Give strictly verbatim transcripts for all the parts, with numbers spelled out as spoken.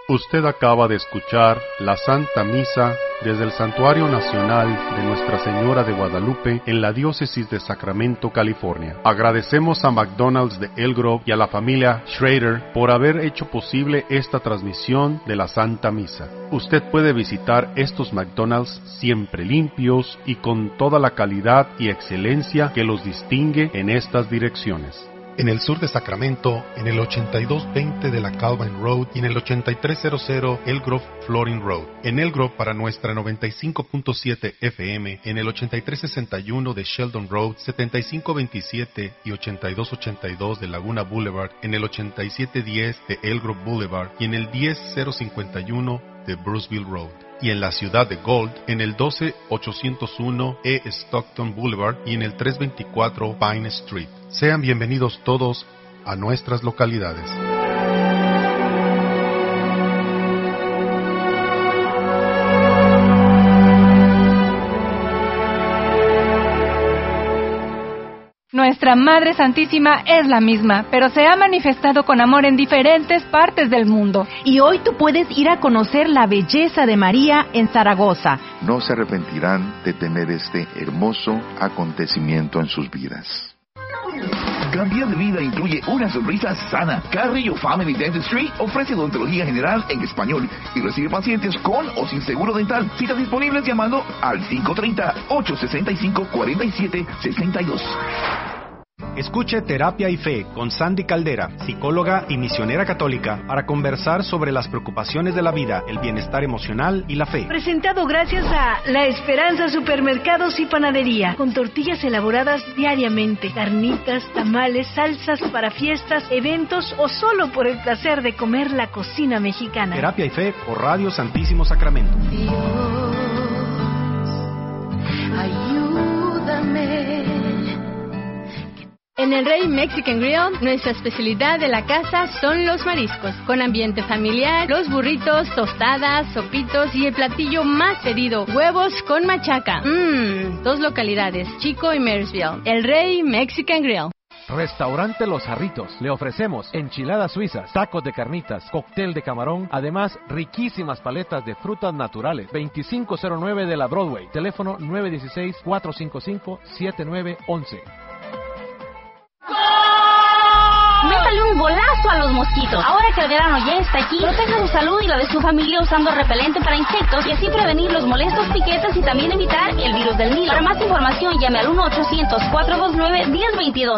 Usted acaba de escuchar la Santa Misa desde el Santuario Nacional de Nuestra Señora de Guadalupe en la Diócesis de Sacramento, California. Agradecemos a McDonald's de Elk Grove y a la familia Schrader por haber hecho posible esta transmisión de la Santa Misa. Usted puede visitar estos McDonald's siempre limpios y con toda la calidad y excelencia que los distingue en estas direcciones. En el sur de Sacramento, en el ochenta y dos veinte de la Calvin Road y en el ochenta y tres cero Elk Grove Flooring Road. En Elk Grove para nuestra noventa y cinco punto siete F M, en el ochenta y tres sesenta y uno de Sheldon Road, setenta y cinco veintisiete y ochenta y dos ochenta y dos de Laguna Boulevard, en el ochenta y siete diez de Elk Grove Boulevard y en el diez cero cincuenta y uno de Bruceville Road. Y en la ciudad de Gold, en el doce ochocientos uno E Stockton Boulevard y en el trescientos veinticuatro Pine Street. Sean bienvenidos todos a nuestras localidades. Nuestra Madre Santísima es la misma, pero se ha manifestado con amor en diferentes partes del mundo. Y hoy tú puedes ir a conocer la belleza de María en Zaragoza. No se arrepentirán de tener este hermoso acontecimiento en sus vidas. Cambiar de vida incluye una sonrisa sana. Carrillo Family Dentistry ofrece odontología general en español y recibe pacientes con o sin seguro dental. Citas disponibles llamando al cinco tres cero, ocho seis cinco, cuatro siete seis dos. Escuche Terapia y Fe con Sandy Caldera, psicóloga y misionera católica, para conversar sobre las preocupaciones de la vida, el bienestar emocional y la fe. Presentado gracias a La Esperanza Supermercados y Panadería, con tortillas elaboradas diariamente, carnitas, tamales, salsas para fiestas, eventos o solo por el placer de comer la cocina mexicana. Terapia y Fe por Radio Santísimo Sacramento. Dios, ayúdame. En el Rey Mexican Grill, nuestra especialidad de la casa son los mariscos, con ambiente familiar, los burritos, tostadas, sopitos y el platillo más pedido, huevos con machaca. Mmm, dos localidades, Chico y Marysville. El Rey Mexican Grill. Restaurante Los Jarritos. Le ofrecemos enchiladas suizas, tacos de carnitas, cóctel de camarón, además riquísimas paletas de frutas naturales. veinticinco cero nueve de la Broadway. Teléfono nueve uno seis, cuatro cinco cinco, siete nueve uno uno. Métale un golazo a los mosquitos. Ahora que el verano ya está aquí, proteja su salud y la de su familia usando repelente para insectos y así prevenir los molestos piquetes y también evitar el virus del Nilo. Para más información llame al uno ochocientos, cuatro dos nueve, uno cero dos dos.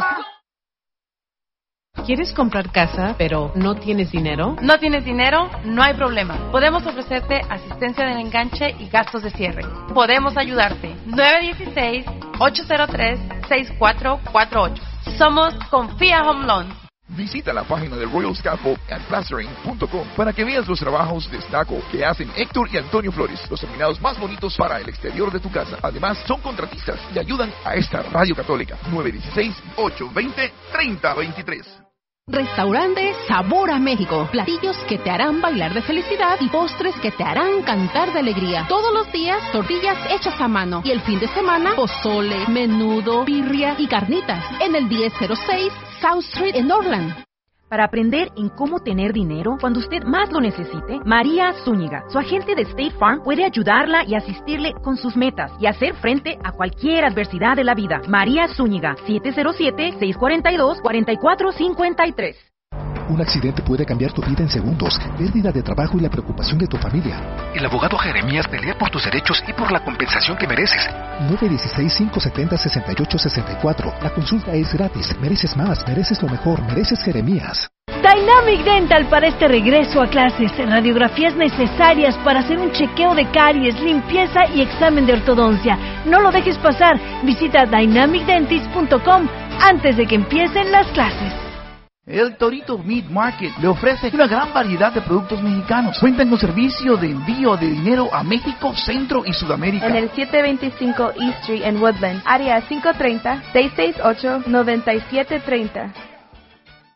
¿Quieres comprar casa, pero no tienes dinero? ¿No tienes dinero? No hay problema. Podemos ofrecerte asistencia del enganche y gastos de cierre. Podemos ayudarte. nueve uno seis, ocho cero tres, seis cuatro cuatro ocho. Somos Confía Home Loans. Visita la página de Royal Scaffold and Plastering punto com para que veas los trabajos de estuco que hacen Héctor y Antonio Flores, los terminados más bonitos para el exterior de tu casa. Además, son contratistas y ayudan a esta radio católica. nueve uno seis, ocho dos cero, tres cero dos tres. Restaurante Sabor a México. Platillos que te harán bailar de felicidad y postres que te harán cantar de alegría. Todos los días, tortillas hechas a mano. Y el fin de semana, pozole, menudo, birria y carnitas. En el diez cero seis South Street en Orland. Para aprender en cómo tener dinero cuando usted más lo necesite, María Zúñiga, su agente de State Farm, puede ayudarla y asistirle con sus metas y hacer frente a cualquier adversidad de la vida. María Zúñiga, siete cero siete, seis cuatro dos, cuatro cuatro cinco tres. Un accidente puede cambiar tu vida en segundos, pérdida de trabajo y la preocupación de tu familia. El abogado Jeremías pelea por tus derechos y por la compensación que mereces. nueve uno seis, cinco siete cero, seis ocho seis cuatro. La consulta es gratis. Mereces más, mereces lo mejor, mereces Jeremías. Dynamic Dental para este regreso a clases. Radiografías necesarias para hacer un chequeo de caries, limpieza y examen de ortodoncia. No lo dejes pasar. Visita dynamic dentist punto com antes de que empiecen las clases. El Torito Meat Market le ofrece una gran variedad de productos mexicanos. Cuentan con servicio de envío de dinero a México, Centro y Sudamérica. En el siete veinticinco East Street en Woodland, área cinco tres cero, seis seis ocho, nueve siete tres cero.